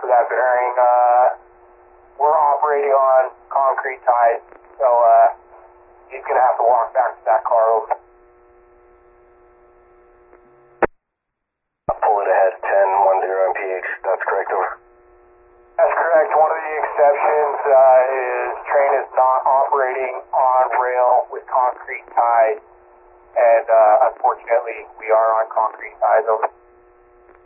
for that bearing. We're operating on concrete ties, so he's going to have to walk back to that car over. Pull it ahead, 1010 MPH, that's correct, over. That's correct. One of the exceptions is train is not operating on rail with concrete ties, and unfortunately we are on concrete ties over.